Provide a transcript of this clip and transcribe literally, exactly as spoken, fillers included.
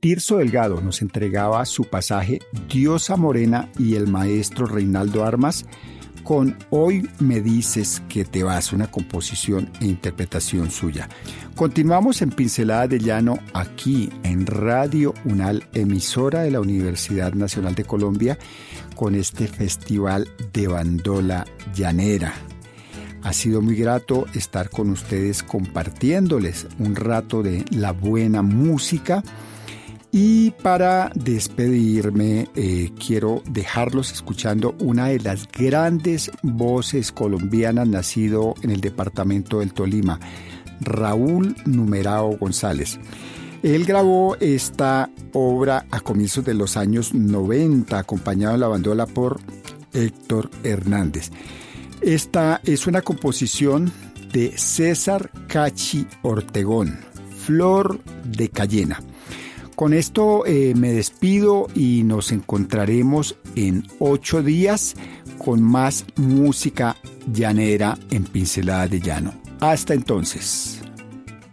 Tirso Delgado nos entregaba su pasaje Diosa Morena y el maestro Reinaldo Armas con Hoy me dices que te vas, una composición e interpretación suya. Continuamos en Pinceladas de Llano aquí en Radio Unal, emisora de la Universidad Nacional de Colombia, con este festival de bandola llanera. Ha sido muy grato estar con ustedes compartiéndoles un rato de la buena música. Y para despedirme, eh, quiero dejarlos escuchando una de las grandes voces colombianas, nacido en el departamento del Tolima, Raúl Numerao González. Él grabó esta obra a comienzos de los años noventa, acompañado de la bandola por Héctor Hernández. Esta es una composición de César Cachi Ortegón, Flor de Cayena. Con esto eh, me despido y nos encontraremos en ocho días con más música llanera en Pinceladas de Llano. Hasta entonces.